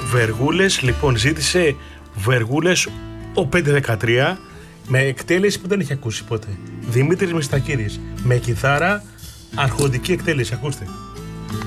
Βεργούλες, λοιπόν, ζήτησε Βεργούλες ο 513 με εκτέλεση που δεν έχει ακούσει ποτέ. Δημήτρης Μιστακύρης με κιθάρα, αρχοντική εκτέλεση, ακούστε.